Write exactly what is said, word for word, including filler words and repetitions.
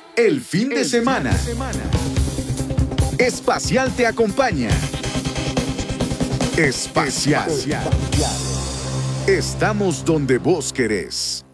el fin de semana. Espacial te acompaña. Espacial. Estamos donde vos querés.